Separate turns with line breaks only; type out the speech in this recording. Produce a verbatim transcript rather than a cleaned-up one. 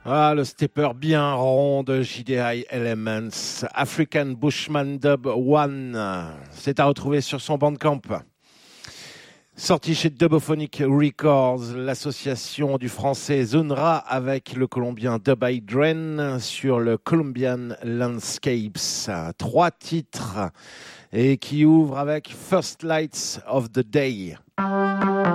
Ah, le stepper bien rond de J D I Elements, African Bushman Dub One. C'est à retrouver sur son Bandcamp. Sorti chez Dubophonic Records, l'association du français Zunra avec le colombien Dub Hydren sur le Colombian Landscapes. Trois titres et qui ouvrent avec First Lights of the Day.